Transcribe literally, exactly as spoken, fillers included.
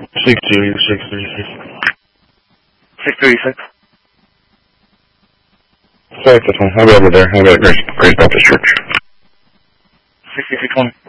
six two six thirty-six. six thirty-six. Sorry, that's fine. I'll be over there. I'll be at Grace, Grace Baptist Church. sixty-two twenty.